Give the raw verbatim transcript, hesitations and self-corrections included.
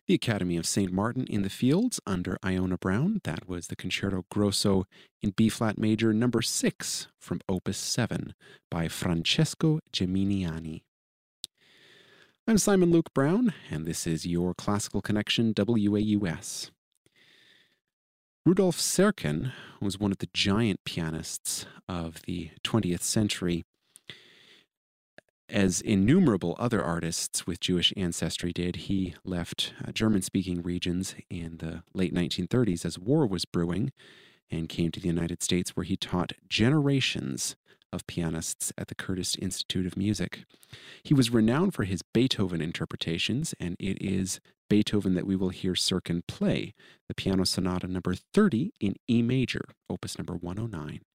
The Academy of Saint Martin in the Fields under Iona Brown. That was the Concerto Grosso in B flat major number six from Opus seven by Francesco Geminiani. I'm Simon Luke Brown, and this is your Classical Connection W A U S. Rudolf Serkin was one of the giant pianists of the twentieth century. As innumerable other artists with Jewish ancestry did, he left uh, German-speaking regions in the late nineteen thirties as war was brewing and came to the United States, where he taught generations of pianists at the Curtis Institute of Music. He was renowned for his Beethoven interpretations, and it is Beethoven that we will hear Serkin play, the Piano Sonata number thirty in E major, opus number one oh nine.